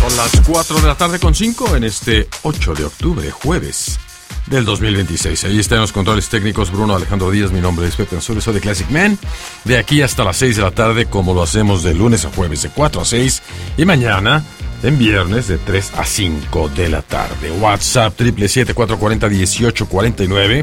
Son las 4 de la tarde con 5 en este 8 de octubre, jueves del 2026. Ahí están los controles técnicos Bruno Alejandro Díaz. Mi nombre es Pepe Ansures, soy de Classic Man. De aquí hasta las 6 de la tarde, como lo hacemos de lunes a jueves, de 4 a 6. Y mañana, en viernes, de 3 a 5 de la tarde. WhatsApp 777-440-1849.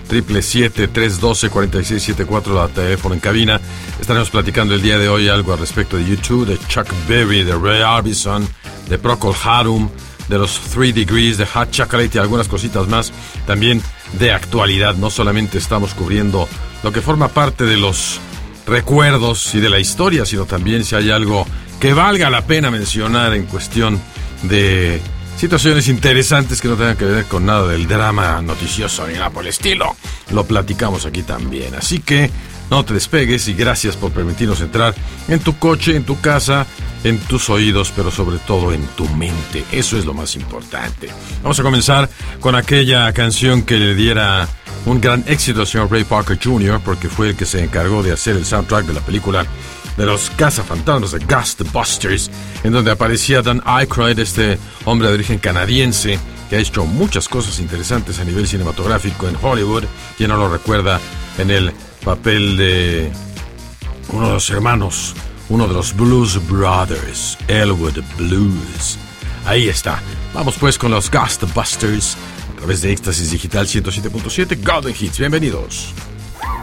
777-312-4674, la teléfono en cabina. Estaremos platicando el día de hoy algo al respecto de YouTube, de Chuck Berry, de Ray Orbison, de Procol Harum, de los 3 Degrees, de Hot Chocolate y algunas cositas más, también de actualidad. No solamente estamos cubriendo lo que forma parte de los recuerdos y de la historia, sino también si hay algo que valga la pena mencionar en cuestión de situaciones interesantes que no tengan que ver con nada del drama noticioso ni nada por el estilo. Lo platicamos aquí también. Así que no te despegues y gracias por permitirnos entrar en tu coche, en tu casa, en tus oídos, pero sobre todo en tu mente. Eso es lo más importante. Vamos a comenzar con aquella canción que le diera un gran éxito al señor Ray Parker Jr., porque fue el que se encargó de hacer el soundtrack de la película de los cazafantasmas de Ghostbusters, en donde aparecía Dan Aykroyd, este hombre de origen canadiense que ha hecho muchas cosas interesantes a nivel cinematográfico en Hollywood. Quien no lo recuerda en el papel de uno de los hermanos, uno de los Blues Brothers, Elwood Blues. Ahí está. Vamos pues con los Ghostbusters a través de Éxtasis Digital 107.7 Golden Hits. Bienvenidos.